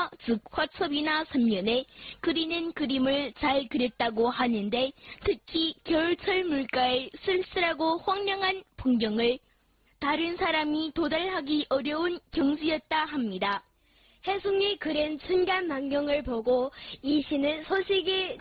화화, 즉 화첩이나 선면에 그리는 그림을 잘 그렸다고 하는데 특히 겨울철 물가의 쓸쓸하고 황량한 풍경을 다른 사람이 도달하기 어려운 경지였다 합니다. 해송이 그린 순간 만경을 보고 이 시는 소식이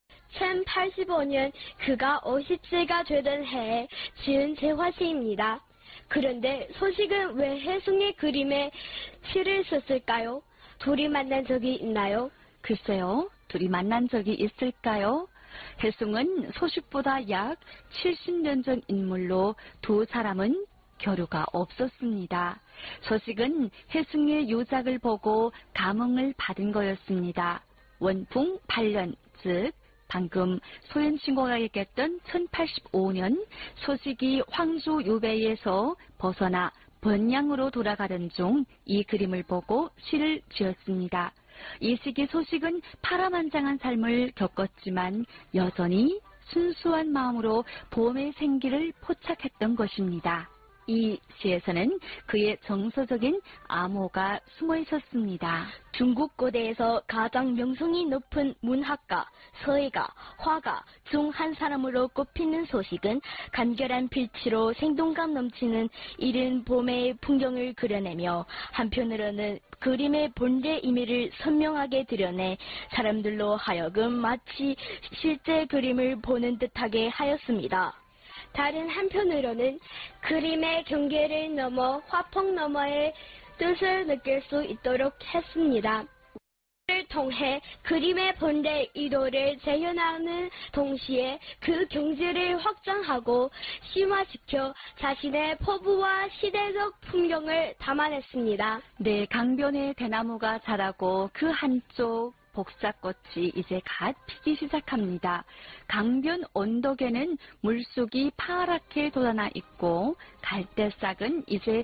1085년 그가 50세가 되던 해에 지은 재화시입니다. 그런데 소식은 왜 해송의 그림에 시를 썼을까요? 둘이 만난 적이 있나요? 글쎄요, 둘이 만난 적이 있을까요? 해송은 소식보다 약 70년 전 인물로 두 사람은 교류가 없었습니다. 소식은 해송의 유작을 보고 감흥을 받은 거였습니다. 원풍 8년, 즉 방금 소연 친구가 얘기했던 1085년 소식이 황주 유배에서 벗어나 번양으로 돌아가던 중 이 그림을 보고 시를 지었습니다. 이 시기 소식은 파란만장한 삶을 겪었지만 여전히 순수한 마음으로 봄의 생기를 포착했던 것입니다. 이 시에서는 그의 정서적인 암호가 숨어 있었습니다. 중국 고대에서 가장 명성이 높은 문학가, 서예가, 화가 중 한 사람으로 꼽히는 소식은 간결한 필치로 생동감 넘치는 이른 봄의 풍경을 그려내며 한편으로는 그림의 본래 의미를 선명하게 드러내 사람들로 하여금 마치 실제 그림을 보는 듯하게 하였습니다. 다른 한편으로는 그림의 경계를 넘어 화풍 너머의 뜻을 느낄 수 있도록 했습니다. 를 통해 그림의 본래 의도를 재현하는 동시에 그 경지를 확장하고 심화시켜 자신의 포부와 시대적 풍경을 담아냈습니다. 네, 강변에 대나무가 자라고 그 한쪽 복사꽃이 이제 갓 피기 시작합니다. 강변 언덕에는 물속이 파랗게 돋아나 있고 갈대싹은 이제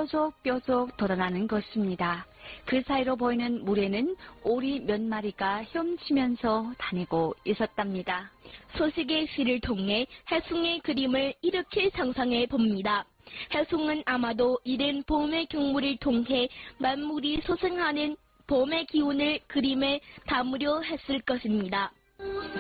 뾰족뾰족 돋아나는 것입니다. 그 사이로 보이는 물에는 오리 몇 마리가 헤엄치면서 다니고 있었답니다. 소식의 시를 통해 해송의 그림을 이렇게 상상해 봅니다. 해송은 아마도 이른 봄의 경물을 통해 만물이 소생하는 봄의 기운을 그림에 담으려 했을 것입니다.